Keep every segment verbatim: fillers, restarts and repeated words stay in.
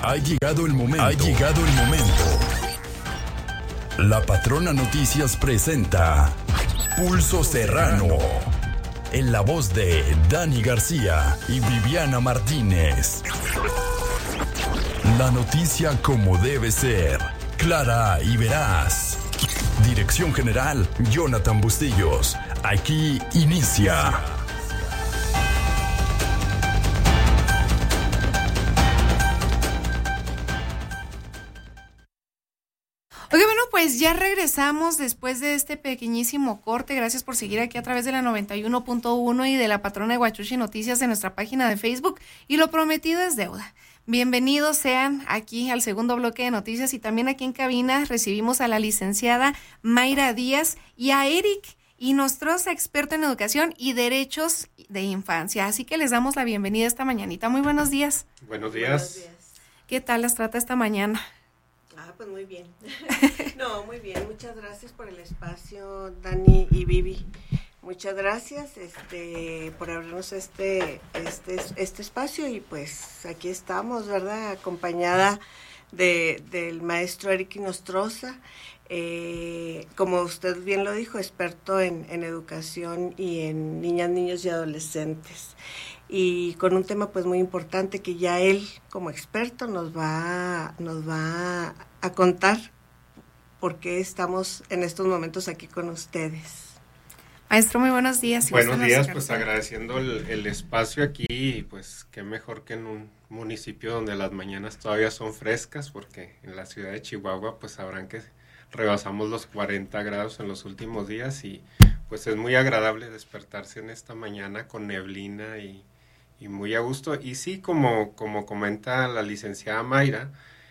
Ha llegado el momento. Ha llegado el momento. La Patrona Noticias presenta Pulso Serrano. En la voz de Dani García y Viviana Martínez. La noticia como debe ser. Clara y veraz. Dirección General, Jonathan Bustillos. Aquí inicia. Ok, bueno, pues ya regresamos después de este pequeñísimo corte. Gracias por seguir aquí a través de la noventa y uno punto uno y de la Patrona de Huachuchi Noticias en nuestra página de Facebook. Y lo prometido es deuda. Bienvenidos sean aquí al segundo bloque de noticias, y también aquí en cabina recibimos a la licenciada Mayra Díaz y a Eric Inostroza, experto en educación y derechos de infancia. Así que les damos la bienvenida esta mañanita. Muy buenos días. Buenos días. Buenos días. ¿Qué tal las trata esta mañana? Ah, pues muy bien. No, muy bien. Muchas gracias por el espacio, Dani y Vivi. Muchas gracias este, por abrirnos este, este, este espacio, y pues aquí estamos, ¿verdad? Acompañada de, del maestro Eric Inostroza, eh, como usted bien lo dijo, experto en, en educación y en niñas, niños y adolescentes. Y con un tema pues muy importante que ya él como experto nos va, nos va a contar por qué estamos en estos momentos aquí con ustedes. Maestro, muy buenos días. Buenos días, pues agradeciendo el, el espacio aquí, y pues qué mejor que en un municipio donde las mañanas todavía son frescas, porque en la ciudad de Chihuahua pues sabrán que rebasamos los cuarenta grados en los últimos días, y pues es muy agradable despertarse en esta mañana con neblina y, y muy a gusto. Y sí, como, como comenta la licenciada Mayra,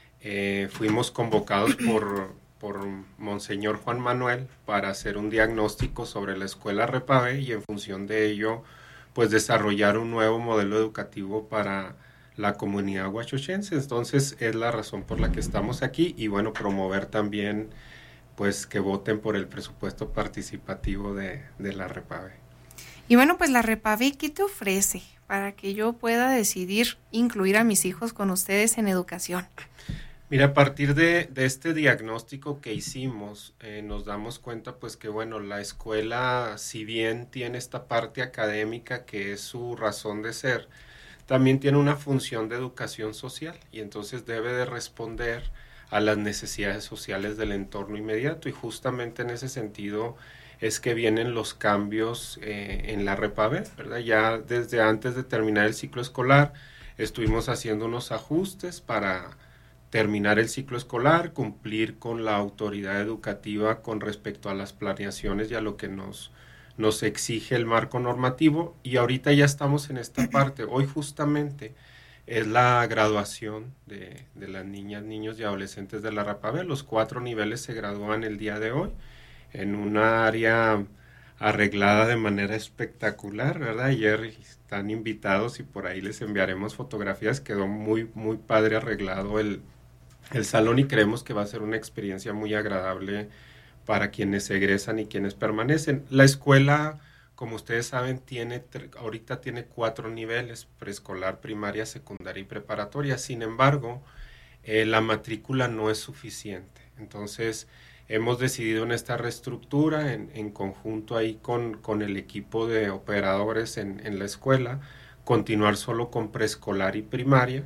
eh, fuimos convocados por... por Monseñor Juan Manuel para hacer un diagnóstico sobre la escuela Repave, y en función de ello pues desarrollar un nuevo modelo educativo para la comunidad huachochense. Entonces es la razón por la que estamos aquí, y bueno, promover también pues que voten por el presupuesto participativo de, de la Repave. Y bueno, pues la Repave, ¿qué te ofrece para que yo pueda decidir incluir a mis hijos con ustedes en educación? Mira, a partir de, de este diagnóstico que hicimos, eh, nos damos cuenta pues que bueno, la escuela, si bien tiene esta parte académica que es su razón de ser, también tiene una función de educación social, y entonces debe de responder a las necesidades sociales del entorno inmediato, y justamente en ese sentido es que vienen los cambios eh, en la Repave, ¿verdad? Ya desde antes de terminar el ciclo escolar estuvimos haciendo unos ajustes para terminar el ciclo escolar, cumplir con la autoridad educativa con respecto a las planeaciones y a lo que nos, nos exige el marco normativo, y ahorita ya estamos en esta parte. Hoy justamente es la graduación de, de las niñas, niños y adolescentes de la Repave. Los cuatro niveles se gradúan el día de hoy en una área arreglada de manera espectacular, ¿verdad? Ayer están invitados y por ahí les enviaremos fotografías. Quedó muy, muy padre arreglado el el salón, y creemos que va a ser una experiencia muy agradable para quienes egresan y quienes permanecen. La escuela, como ustedes saben, tiene ahorita tiene cuatro niveles: preescolar, primaria, secundaria y preparatoria. Sin embargo, eh, la matrícula no es suficiente. Entonces, hemos decidido en esta reestructura, en, en conjunto ahí con, con el equipo de operadores en, en la escuela, continuar solo con preescolar y primaria.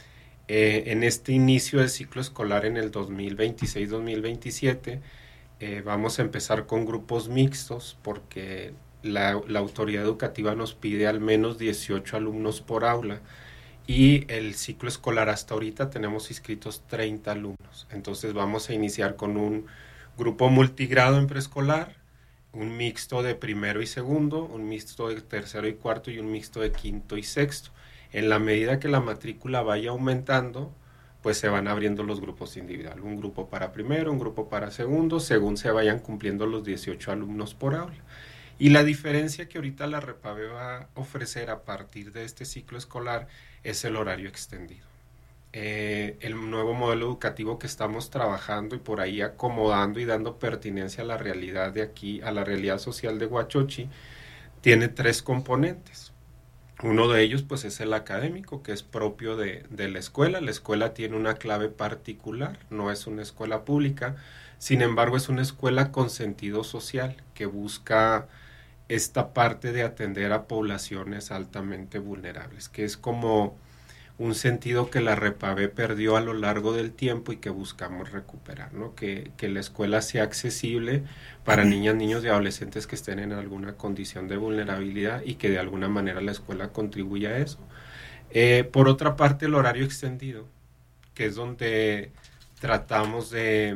Eh, en este inicio de ciclo escolar en el dos mil veintiséis dos mil veintisiete eh, vamos a empezar con grupos mixtos, porque la, la autoridad educativa nos pide al menos dieciocho alumnos por aula, y el ciclo escolar hasta ahorita tenemos inscritos treinta alumnos. Entonces vamos a iniciar con un grupo multigrado en preescolar, un mixto de primero y segundo, un mixto de tercero y cuarto y un mixto de quinto y sexto. En la medida que la matrícula vaya aumentando, pues se van abriendo los grupos individuales. Un grupo para primero, un grupo para segundo, según se vayan cumpliendo los dieciocho alumnos por aula. Y la diferencia que ahorita la Repave va a ofrecer a partir de este ciclo escolar es el horario extendido. Eh, el nuevo modelo educativo que estamos trabajando y por ahí acomodando y dando pertinencia a la realidad de aquí, a la realidad social de Huachochi, tiene tres componentes. Uno de ellos pues es el académico, que es propio de, de la escuela. La escuela tiene una clave particular, no es una escuela pública, sin embargo es una escuela con sentido social que busca esta parte de atender a poblaciones altamente vulnerables, que es como un sentido que la Repavé perdió a lo largo del tiempo y que buscamos recuperar, ¿no? Que, que la escuela sea accesible para niñas, niños y adolescentes que estén en alguna condición de vulnerabilidad y que de alguna manera la escuela contribuya a eso. Eh, por otra parte, el horario extendido, que es donde tratamos de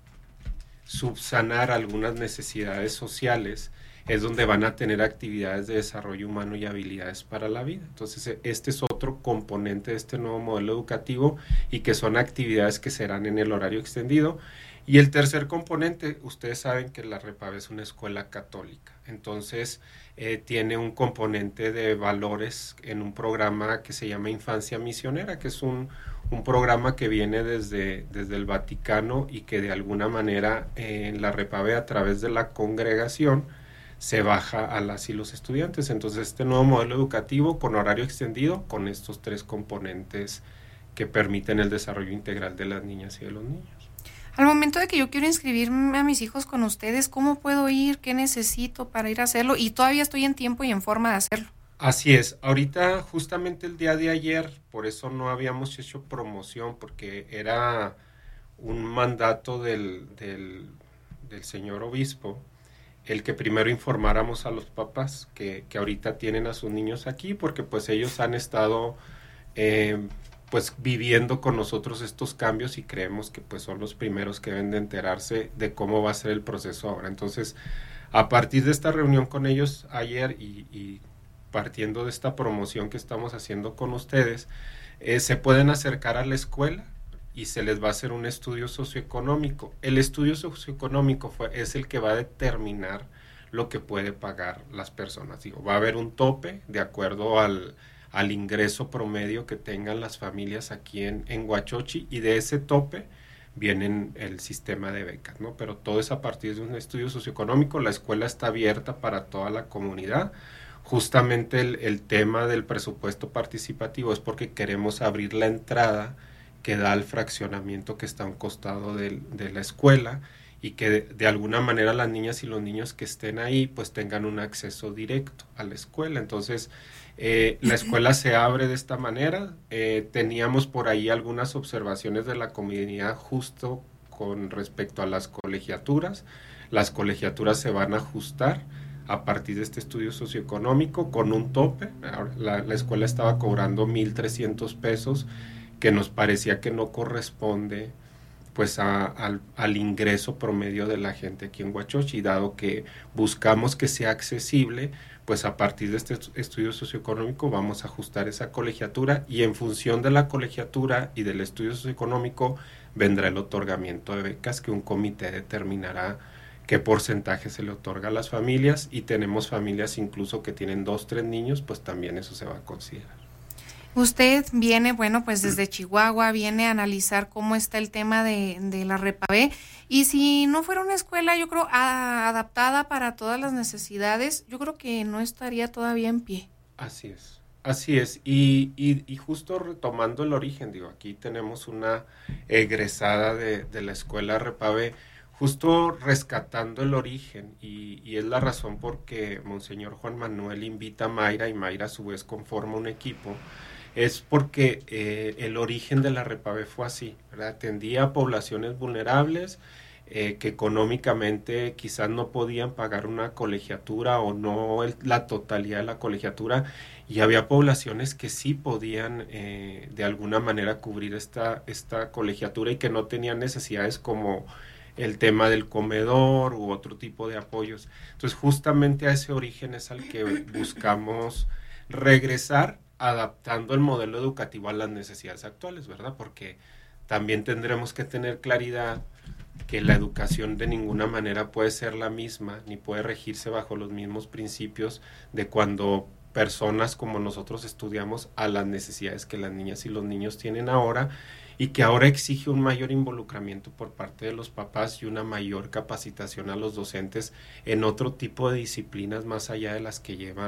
subsanar algunas necesidades sociales, es donde van a tener actividades de desarrollo humano y habilidades para la vida. Entonces, este es otro componente de este nuevo modelo educativo y que son actividades que serán en el horario extendido. Y el tercer componente, ustedes saben que la Repavé es una escuela católica, entonces eh, tiene un componente de valores en un programa que se llama Infancia Misionera, que es un, un programa que viene desde, desde el Vaticano y que de alguna manera eh, en la Repavé, a través de la congregación, se baja a las y los estudiantes. Entonces este nuevo modelo educativo con horario extendido, con estos tres componentes que permiten el desarrollo integral de las niñas y de los niños. Al momento de que yo quiero inscribirme a mis hijos con ustedes, ¿cómo puedo ir? ¿Qué necesito para ir a hacerlo? Y todavía estoy en tiempo y en forma de hacerlo. Así es, ahorita justamente el día de ayer, por eso no habíamos hecho promoción, porque era un mandato del, del, del señor obispo, el que primero informáramos a los papás que, que ahorita tienen a sus niños aquí, porque pues ellos han estado eh, pues viviendo con nosotros estos cambios y creemos que pues son los primeros que deben de enterarse de cómo va a ser el proceso ahora. Entonces, a partir de esta reunión con ellos ayer y, y partiendo de esta promoción que estamos haciendo con ustedes, eh, se pueden acercar a la escuela y se les va a hacer un estudio socioeconómico. El estudio socioeconómico fue, es el que va a determinar lo que puede pagar las personas. Digo, va a haber un tope de acuerdo al, al ingreso promedio que tengan las familias aquí en, en Huachochi, y de ese tope viene el sistema de becas, ¿no? Pero todo es a partir de un estudio socioeconómico. La escuela está abierta para toda la comunidad. Justamente el, el tema del presupuesto participativo es porque queremos abrir la entrada que da al fraccionamiento que está a un costado de, de la escuela, y que de, de alguna manera las niñas y los niños que estén ahí pues tengan un acceso directo a la escuela. Entonces eh, la escuela se abre de esta manera. Eh, teníamos por ahí algunas observaciones de la comunidad justo con respecto a las colegiaturas. Las colegiaturas se van a ajustar a partir de este estudio socioeconómico con un tope. La, la escuela estaba cobrando mil trescientos pesos, que nos parecía que no corresponde pues a, al, al ingreso promedio de la gente aquí en Huachochi, dado que buscamos que sea accesible, pues a partir de este estudio socioeconómico vamos a ajustar esa colegiatura, y en función de la colegiatura y del estudio socioeconómico vendrá el otorgamiento de becas, que un comité determinará qué porcentaje se le otorga a las familias, y tenemos familias incluso que tienen dos, tres niños, pues también eso se va a considerar. Usted viene, bueno, pues desde Chihuahua, viene a analizar cómo está el tema de, de la Repavé, y si no fuera una escuela, yo creo, a, adaptada para todas las necesidades, yo creo que no estaría todavía en pie. Así es, así es, y, y, y justo retomando el origen, digo, aquí tenemos una egresada de, de la escuela Repavé, justo rescatando el origen, y, y es la razón por que Monseñor Juan Manuel invita a Mayra, y Mayra a su vez conforma un equipo. Es porque eh, el origen de la Repavé fue así, ¿verdad? Atendía a poblaciones vulnerables eh, que económicamente quizás no podían pagar una colegiatura o no el, la totalidad de la colegiatura, y había poblaciones que sí podían eh, de alguna manera cubrir esta, esta colegiatura y que no tenían necesidades como el tema del comedor u otro tipo de apoyos. Entonces justamente a ese origen es al que buscamos regresar, adaptando el modelo educativo a las necesidades actuales, ¿verdad? Porque también tendremos que tener claridad que la educación de ninguna manera puede ser la misma, ni puede regirse bajo los mismos principios de cuando personas como nosotros estudiamos, a las necesidades que las niñas y los niños tienen ahora, y que ahora exige un mayor involucramiento por parte de los papás y una mayor capacitación a los docentes en otro tipo de disciplinas más allá de las que llevan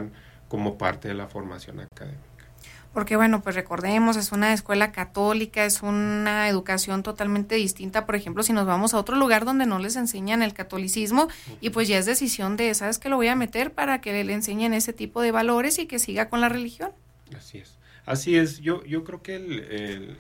como parte de la formación académica. Porque bueno, pues recordemos, es una escuela católica, es una educación totalmente distinta, por ejemplo, si nos vamos a otro lugar donde no les enseñan el catolicismo, uh-huh. y pues ya es decisión de, ¿sabes qué? Lo voy a meter para que le enseñen ese tipo de valores y que siga con la religión. Así es, así es, yo, yo creo que el, el,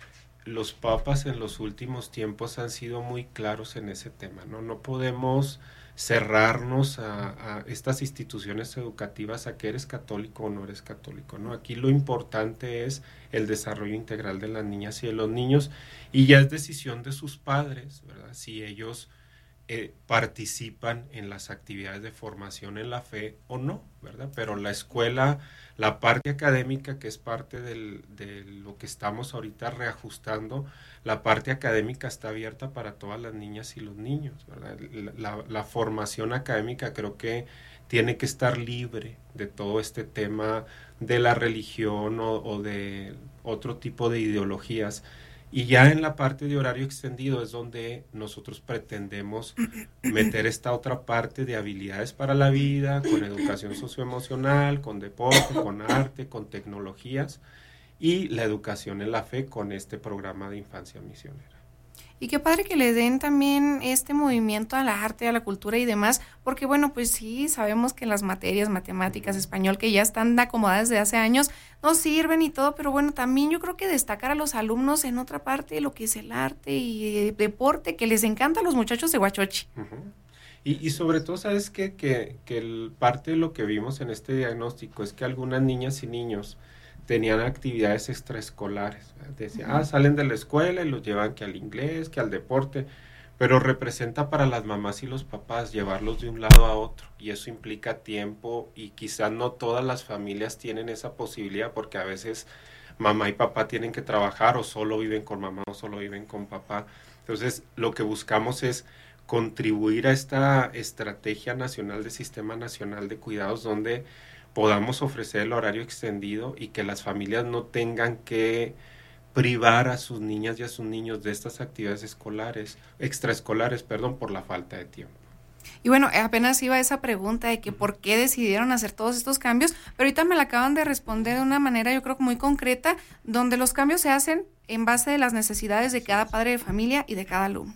los papas en los últimos tiempos han sido muy claros en ese tema, ¿no? No podemos cerrarnos a, a estas instituciones educativas a que eres católico o no eres católico, ¿no? Aquí lo importante es el desarrollo integral de las niñas y de los niños, y ya es decisión de sus padres, ¿verdad? Si ellos eh, participan en las actividades de formación en la fe o no, ¿verdad? Pero la escuela, la parte académica, que es parte del, de lo que estamos ahorita reajustando, la parte académica está abierta para todas las niñas y los niños, ¿verdad? La, la, la formación académica creo que tiene que estar libre de todo este tema de la religión o, o de otro tipo de ideologías. Y ya en la parte de horario extendido es donde nosotros pretendemos meter esta otra parte de habilidades para la vida, con educación socioemocional, con deporte, con arte, con tecnologías, y la educación en la fe con este programa de infancia misionera. Y qué padre que le den también este movimiento a la arte, a la cultura y demás, porque bueno, pues sí, sabemos que las materias, matemáticas, español, que ya están acomodadas desde hace años, no sirven y todo, pero bueno, también yo creo que destacar a los alumnos en otra parte de lo que es el arte y el deporte, que les encanta a los muchachos de Huachochi. Uh-huh. Y, y sobre todo, ¿sabes qué? Que, que el, parte de lo que vimos en este diagnóstico es que algunas niñas y niños tenían actividades extraescolares. Decían, ah, salen de la escuela y los llevan que al inglés, que al deporte, pero representa para las mamás y los papás llevarlos de un lado a otro, y eso implica tiempo, y quizás no todas las familias tienen esa posibilidad, porque a veces mamá y papá tienen que trabajar, o solo viven con mamá o solo viven con papá. Entonces, lo que buscamos es contribuir a esta estrategia nacional de Sistema Nacional de Cuidados, donde podamos ofrecer el horario extendido y que las familias no tengan que privar a sus niñas y a sus niños de estas actividades escolares, extraescolares, perdón, por la falta de tiempo. Y bueno, apenas iba esa pregunta de que por qué decidieron hacer todos estos cambios, pero ahorita me la acaban de responder de una manera yo creo muy concreta, donde los cambios se hacen en base de las necesidades de cada padre de familia y de cada alumno.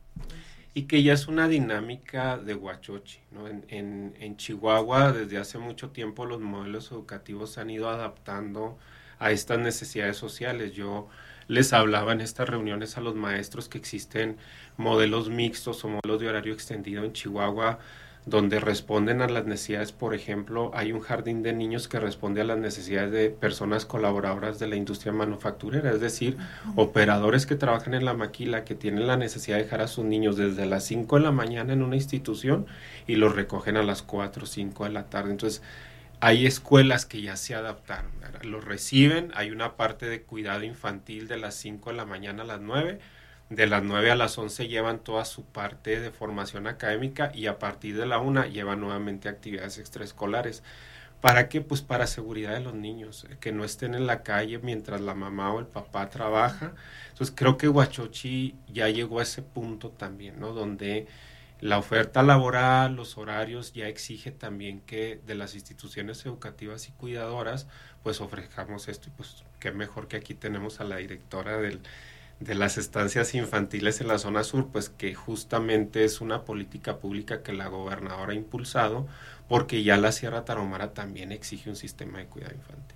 Y que ya es una dinámica de Huachochi, ¿no? En, en, en Chihuahua desde hace mucho tiempo los modelos educativos se han ido adaptando a estas necesidades sociales. Yo les hablaba en estas reuniones a los maestros que existen modelos mixtos o modelos de horario extendido en Chihuahua donde responden a las necesidades. Por ejemplo, hay un jardín de niños que responde a las necesidades de personas colaboradoras de la industria manufacturera, es decir, uh-huh. operadores que trabajan en la maquila, que tienen la necesidad de dejar a sus niños desde las cinco de la mañana en una institución y los recogen a las cuatro o cinco de la tarde. Entonces, hay escuelas que ya se adaptaron, ¿verdad? Los reciben, hay una parte de cuidado infantil de las cinco de la mañana a las nueve, de las nueve a las once llevan toda su parte de formación académica y a partir de la una llevan nuevamente actividades extraescolares. ¿Para qué? Pues para seguridad de los niños, que no estén en la calle mientras la mamá o el papá trabaja. Entonces creo que Huachochi ya llegó a ese punto también, ¿no? Donde la oferta laboral, los horarios ya exige también que de las instituciones educativas y cuidadoras pues ofrezcamos esto, y pues qué mejor que aquí tenemos a la directora del de las estancias infantiles en la zona sur, pues que justamente es una política pública que la gobernadora ha impulsado, porque ya la Sierra Tarahumara también exige un sistema de cuidado infantil.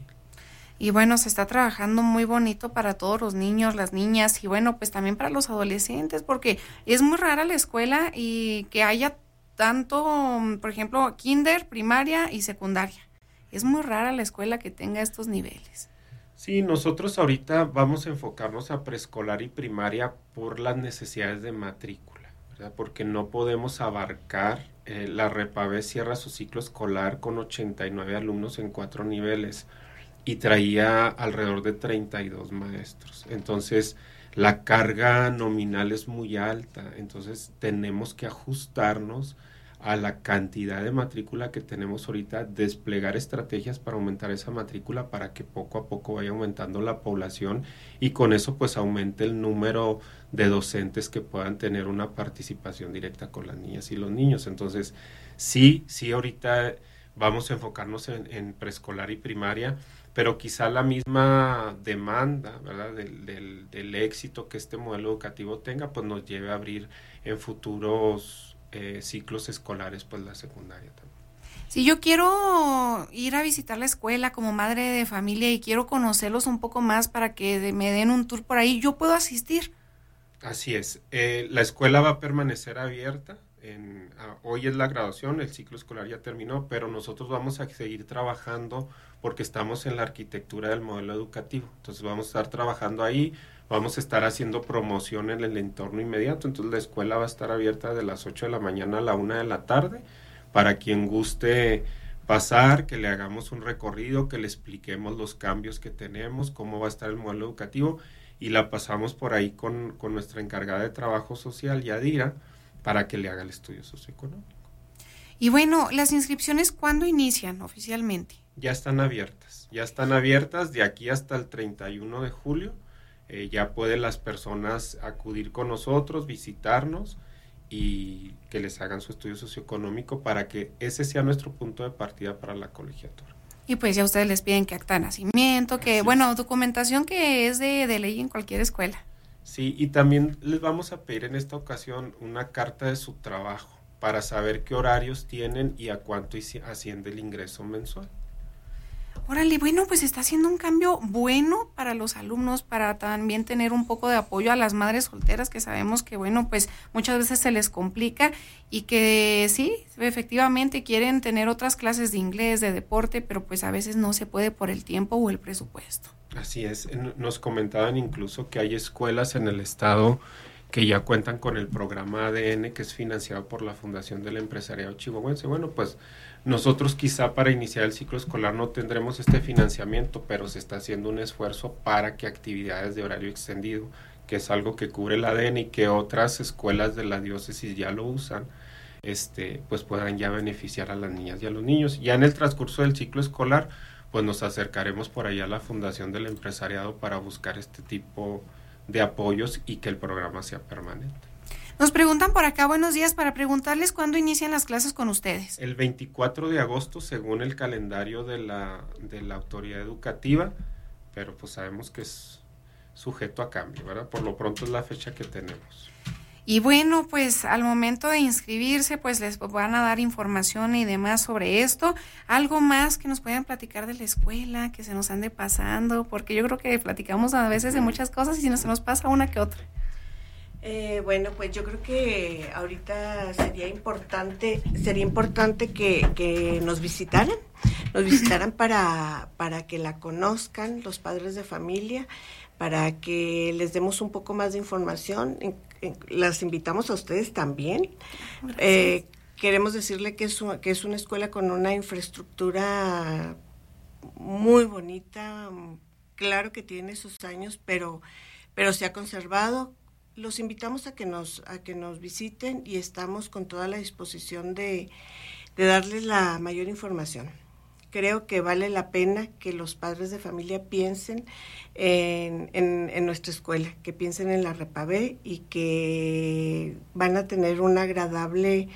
Y bueno, se está trabajando muy bonito para todos los niños, las niñas, y bueno, pues también para los adolescentes, porque es muy rara la escuela y que haya tanto, por ejemplo, kinder, primaria y secundaria. Es muy rara la escuela que tenga estos niveles. Sí, nosotros ahorita vamos a enfocarnos a preescolar y primaria por las necesidades de matrícula, ¿verdad? Porque no podemos abarcar, eh, la Repave cierra su ciclo escolar con ochenta y nueve alumnos en cuatro niveles y traía alrededor de treinta y dos maestros. Entonces, la carga nominal es muy alta, entonces tenemos que ajustarnos a la cantidad de matrícula que tenemos ahorita, desplegar estrategias para aumentar esa matrícula para que poco a poco vaya aumentando la población y con eso pues aumente el número de docentes que puedan tener una participación directa con las niñas y los niños. Entonces sí, sí ahorita vamos a enfocarnos en, en preescolar y primaria, pero quizá la misma demanda, ¿verdad?, del, del, del éxito que este modelo educativo tenga, pues nos lleve a abrir en futuros eh, ciclos escolares, pues la secundaria también. Si yo quiero ir a visitar la escuela como madre de familia y quiero conocerlos un poco más para que me den un tour por ahí, ¿yo puedo asistir? Así es. Eh, la escuela va a permanecer abierta. En, a, hoy es la graduación, el ciclo escolar ya terminó, pero nosotros vamos a seguir trabajando porque estamos en la arquitectura del modelo educativo. Entonces vamos a estar trabajando ahí, vamos a estar haciendo promoción en el entorno inmediato. Entonces la escuela va a estar abierta de las ocho de la mañana a la una de la tarde. Para quien guste pasar, que le hagamos un recorrido, que le expliquemos los cambios que tenemos, cómo va a estar el modelo educativo, y la pasamos por ahí con, con nuestra encargada de trabajo social, Yadira, para que le haga el estudio socioeconómico. Y bueno, ¿las inscripciones cuándo inician oficialmente? Ya están abiertas, ya están abiertas de aquí hasta el treinta y uno de julio, eh, ya pueden las personas acudir con nosotros, visitarnos, y que les hagan su estudio socioeconómico para que ese sea nuestro punto de partida para la colegiatura. Y pues ya ustedes les piden que acta de nacimiento, que Así bueno, es. Documentación que es de, de ley en cualquier escuela. Sí, y también les vamos a pedir en esta ocasión una carta de su trabajo para saber qué horarios tienen y a cuánto asciende el ingreso mensual. Órale, bueno, pues está haciendo un cambio bueno para los alumnos, para también tener un poco de apoyo a las madres solteras, que sabemos que, bueno, pues muchas veces se les complica y que sí, efectivamente quieren tener otras clases de inglés, de deporte, pero pues a veces no se puede por el tiempo o el presupuesto. Así es, nos comentaban incluso que hay escuelas en el estado que ya cuentan con el programa A D N, que es financiado por la Fundación del Empresariado Chihuahuense. Bueno, pues nosotros quizá para iniciar el ciclo escolar no tendremos este financiamiento, pero se está haciendo un esfuerzo para que actividades de horario extendido, que es algo que cubre el A D N y que otras escuelas de la diócesis ya lo usan, este, pues puedan ya beneficiar a las niñas y a los niños. Ya en el transcurso del ciclo escolar, pues nos acercaremos por allá a la Fundación del Empresariado para buscar este tipo de apoyos y que el programa sea permanente. Nos preguntan por acá, buenos días, para preguntarles cuándo inician las clases con ustedes. El veinticuatro de agosto, según el calendario de la, de la autoridad educativa, pero pues sabemos que es sujeto a cambio, ¿verdad? Por lo pronto es la fecha que tenemos. Y bueno, pues al momento de inscribirse, pues les van a dar información y demás sobre esto. Algo más que nos puedan platicar de la escuela, que se nos ande pasando, porque yo creo que platicamos a veces de muchas cosas y si no se nos pasa una que otra. Eh, bueno, pues yo creo que ahorita sería importante, sería importante que, que nos visitaran, nos visitaran para, para que la conozcan los padres de familia, para que les demos un poco más de información. Las invitamos a ustedes también. Eh, queremos decirle que es, un, que es una escuela con una infraestructura muy bonita, claro que tiene sus años, pero, pero se ha conservado. Los invitamos a que nos, a que nos visiten y estamos con toda la disposición de, de darles la mayor información. Creo que vale la pena que los padres de familia piensen en, en, en nuestra escuela, que piensen en la Repabé y que van a tener una agradable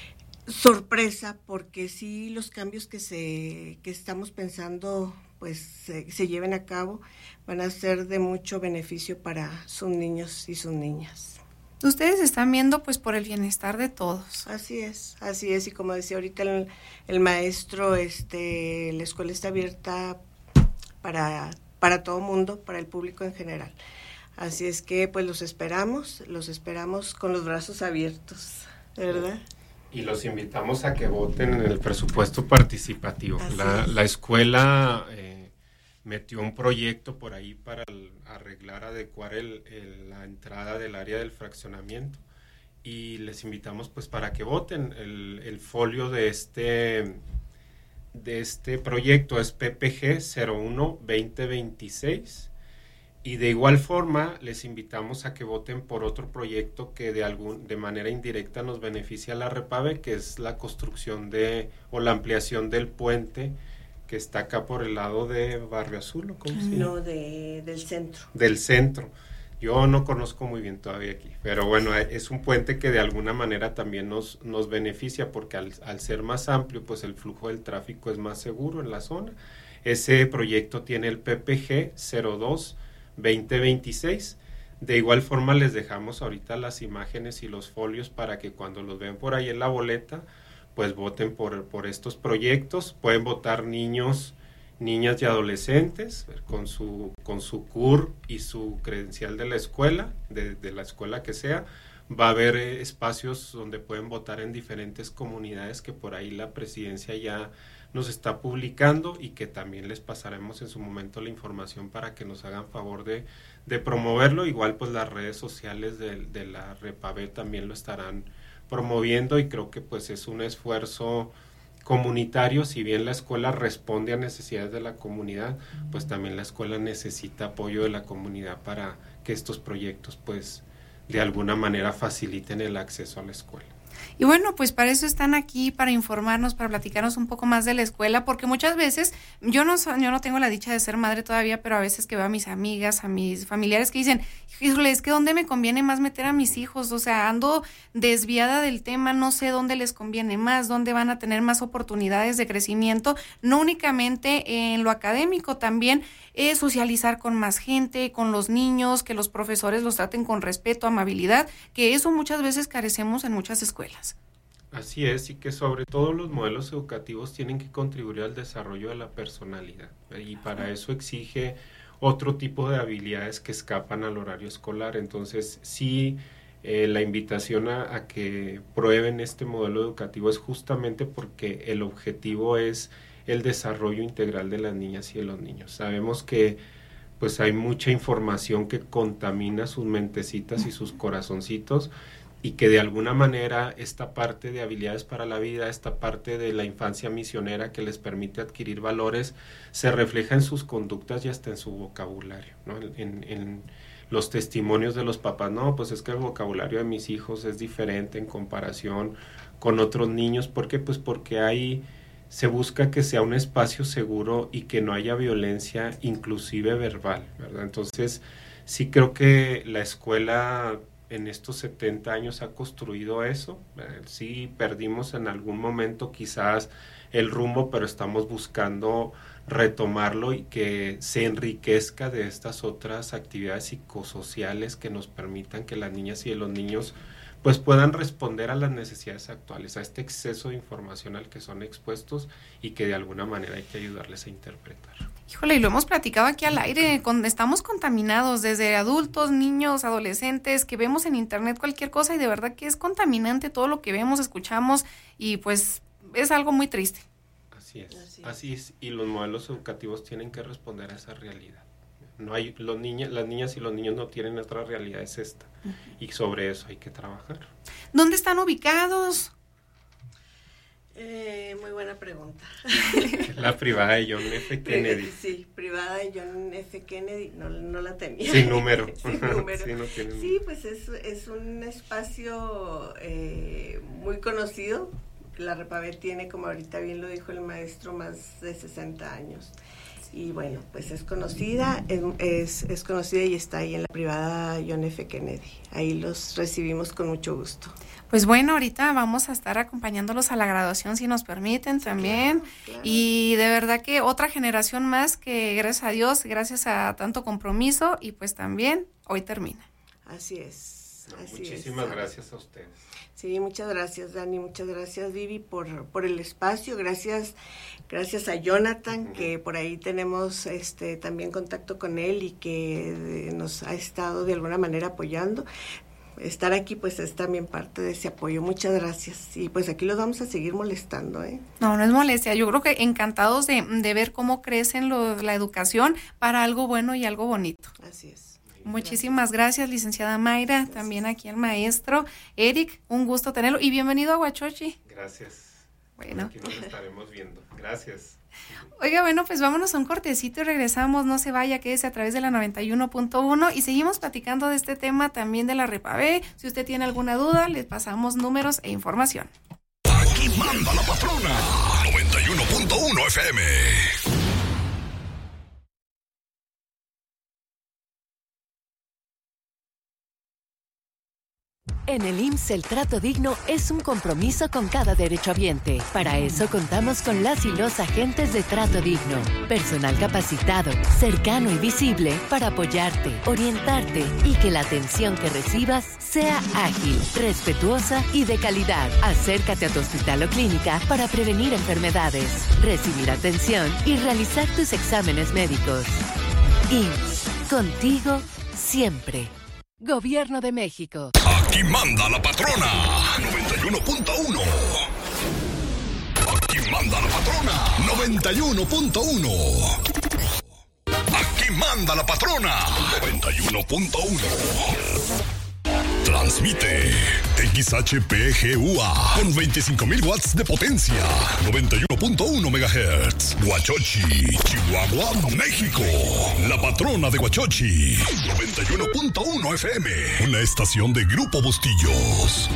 sorpresa, porque sí, los cambios que se que estamos pensando pues se, se lleven a cabo van a ser de mucho beneficio para sus niños y sus niñas. Ustedes están viendo pues por el bienestar de todos. Así es, así es, y como decía ahorita el, el maestro, este, la escuela está abierta para, para todo mundo, para el público en general. Así es que pues los esperamos, los esperamos con los brazos abiertos, ¿verdad? Y los invitamos a que voten en el presupuesto participativo. La, la escuela eh, metió un proyecto por ahí para el, arreglar, adecuar el, el, la entrada del área del fraccionamiento y les invitamos pues para que voten. El, el folio de este, de este proyecto es P P G cero uno veinte veintiséis. Y de igual forma les invitamos a que voten por otro proyecto que de algún de manera indirecta nos beneficia a la Repabé, que es la construcción de o la ampliación del puente que está acá por el lado de Barrio Azul, ¿o cómo se llama? No, de, del centro. Del centro. Yo no conozco muy bien todavía aquí, pero bueno, es un puente que de alguna manera también nos, nos beneficia porque al, al ser más amplio, pues el flujo del tráfico es más seguro en la zona. Ese proyecto tiene el P P G cero dos veinte veintiséis. De igual forma les dejamos ahorita las imágenes y los folios para que cuando los vean por ahí en la boleta, pues voten por, por estos proyectos. Pueden votar niños, niñas y adolescentes con su, con su C U R y su credencial de la escuela, de, de la escuela que sea. Va a haber eh, espacios donde pueden votar en diferentes comunidades que por ahí la presidencia ya nos está publicando y que también les pasaremos en su momento la información para que nos hagan favor de, de promoverlo. Igual pues las redes sociales de, de la Repave también lo estarán promoviendo y creo que pues es un esfuerzo comunitario. Si bien la escuela responde a necesidades de la comunidad, pues también la escuela necesita apoyo de la comunidad para que estos proyectos pues de alguna manera faciliten el acceso a la escuela. Y bueno, pues para eso están aquí, para informarnos, para platicarnos un poco más de la escuela, porque muchas veces, yo no yo no tengo la dicha de ser madre todavía, pero a veces que veo a mis amigas, a mis familiares que dicen, híjole, es que ¿dónde me conviene más meter a mis hijos? O sea, ando desviada del tema, no sé dónde les conviene más, dónde van a tener más oportunidades de crecimiento, no únicamente en lo académico, también eh, socializar con más gente, con los niños, que los profesores los traten con respeto, amabilidad, que eso muchas veces carecemos en muchas escuelas. Así es, y que sobre todo los modelos educativos tienen que contribuir al desarrollo de la personalidad, y para eso exige otro tipo de habilidades que escapan al horario escolar. Entonces, sí, eh, la invitación a, a que prueben este modelo educativo es justamente porque el objetivo es el desarrollo integral de las niñas y de los niños. Sabemos que pues hay mucha información que contamina sus mentecitas y sus corazoncitos, y que de alguna manera esta parte de habilidades para la vida, esta parte de la infancia misionera que les permite adquirir valores, se refleja en sus conductas y hasta en su vocabulario, ¿no? En, en los testimonios de los papás, no, pues es que el vocabulario de mis hijos es diferente en comparación con otros niños. ¿Por qué? Pues porque hay, se busca que sea un espacio seguro y que no haya violencia, inclusive verbal, ¿verdad? Entonces, sí creo que la escuela en estos setenta años ha construido eso. Eh, sí perdimos en algún momento quizás el rumbo, pero estamos buscando retomarlo y que se enriquezca de estas otras actividades psicosociales que nos permitan que las niñas y los niños pues puedan responder a las necesidades actuales, a este exceso de información al que son expuestos y que de alguna manera hay que ayudarles a interpretar. Híjole, y lo hemos platicado aquí al aire, con, estamos contaminados desde adultos, niños, adolescentes, que vemos en internet cualquier cosa y de verdad que es contaminante todo lo que vemos, escuchamos y pues es algo muy triste. Así es, así es, así es, y los modelos educativos tienen que responder a esa realidad. No hay, los niños, las niñas y los niños no tienen otra realidad, es esta, uh-huh. Y sobre eso hay que trabajar. ¿Dónde están ubicados? Eh, muy buena pregunta. La privada de John F. Kennedy. Sí, privada de John F. Kennedy, no, no la tenía. Sin número. Sin número. Sí, no tiene sí, pues es, es un espacio eh, muy conocido. La Repave tiene, como ahorita bien lo dijo el maestro, más de sesenta años. Y bueno, pues es conocida, es, es, es conocida y está ahí en la privada John F. Kennedy. Ahí los recibimos con mucho gusto. Pues bueno, ahorita vamos a estar acompañándolos a la graduación, si nos permiten también. Claro, claro. Y de verdad que otra generación más que, gracias a Dios, gracias a tanto compromiso, y pues también hoy termina. Así es. Así Muchísimas es. gracias a ustedes. Sí, muchas gracias, Dani, muchas gracias, Vivi, por, por el espacio, gracias, gracias a Jonathan, uh-huh. que por ahí tenemos este también contacto con él y que nos ha estado de alguna manera apoyando. Estar aquí pues es también parte de ese apoyo, muchas gracias, y pues aquí los vamos a seguir molestando, ¿eh? No, no es molestia, yo creo que encantados de, de ver cómo crecen los, la educación para algo bueno y algo bonito. Así es. Muchísimas gracias, licenciada Mayra, gracias. También aquí al maestro Eric, un gusto tenerlo y bienvenido a Huachochi. Gracias. Bueno. Aquí nos estaremos viendo. Gracias. Oiga, bueno, pues vámonos a un cortecito y regresamos, no se vaya, quédese a través de la noventa y uno punto uno y seguimos platicando de este tema también de la Repave. Si usted tiene alguna duda, les pasamos números e información. Aquí manda la patrona, noventa y uno punto uno F M. En el I M S S el trato digno es un compromiso con cada derechohabiente. Para eso contamos con las y los agentes de trato digno. Personal capacitado, cercano y visible para apoyarte, orientarte y que la atención que recibas sea ágil, respetuosa y de calidad. Acércate a tu hospital o clínica para prevenir enfermedades, recibir atención y realizar tus exámenes médicos. I M S S, contigo siempre. Gobierno de México. Aquí manda la patrona. noventa y uno punto uno. Aquí manda la patrona. noventa y uno punto uno. Aquí manda la patrona. noventa y uno punto uno. Transmite X H P G U A con veinticinco mil watts de potencia. noventa y uno punto uno megahertz. Huachochi, Chihuahua, México. La patrona de Huachochi. noventa y uno punto uno F M. Una estación de Grupo Bustillos.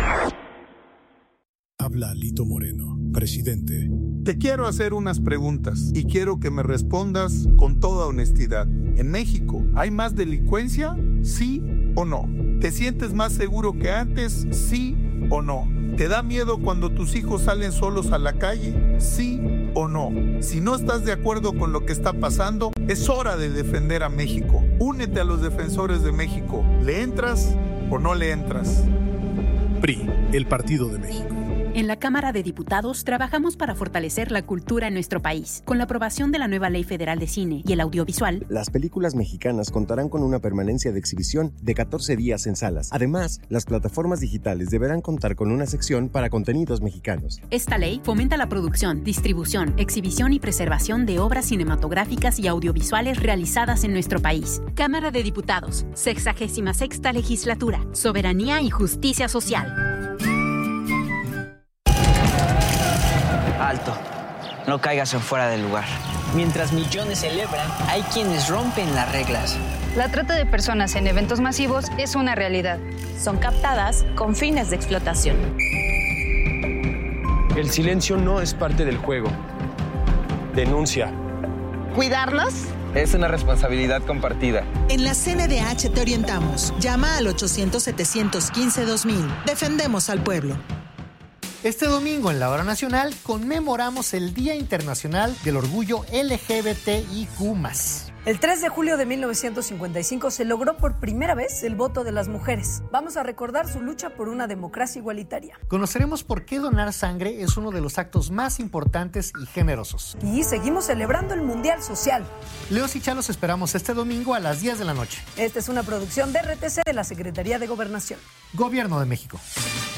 Habla Lito Moreno, presidente. Te quiero hacer unas preguntas y quiero que me respondas con toda honestidad. ¿En México hay más delincuencia? ¿Sí o no? ¿Te sientes más seguro que antes? ¿Sí o no? ¿Te da miedo cuando tus hijos salen solos a la calle? ¿Sí o no? Si no estás de acuerdo con lo que está pasando, es hora de defender a México. Únete a los defensores de México. ¿Le entras o no le entras? P R I, el Partido de México. En la Cámara de Diputados trabajamos para fortalecer la cultura en nuestro país. Con la aprobación de la nueva Ley Federal de Cine y el Audiovisual, las películas mexicanas contarán con una permanencia de exhibición de catorce días en salas. Además, las plataformas digitales deberán contar con una sección para contenidos mexicanos. Esta ley fomenta la producción, distribución, exhibición y preservación de obras cinematográficas y audiovisuales realizadas en nuestro país. Cámara de Diputados, sexagésima sexta legislatura, soberanía y justicia social. Alto, no caigas en fuera del lugar. Mientras millones celebran, hay quienes rompen las reglas. La trata de personas en eventos masivos es una realidad. Son captadas con fines de explotación. El silencio no es parte del juego. Denuncia. ¿Cuidarnos? Es una responsabilidad compartida. En la C N D H te orientamos. Llama al ochocientos, setecientos quince, dos mil. Defendemos al pueblo. Este domingo en la Hora Nacional conmemoramos el Día Internacional del Orgullo L G B T I Q más. El tres de julio de mil novecientos cincuenta y cinco se logró por primera vez el voto de las mujeres. Vamos a recordar su lucha por una democracia igualitaria. Conoceremos por qué donar sangre es uno de los actos más importantes y generosos. Y seguimos celebrando el Mundial Social. Leos y Chalos esperamos este domingo a las diez de la noche. Esta es una producción de R T C de la Secretaría de Gobernación. Gobierno de México.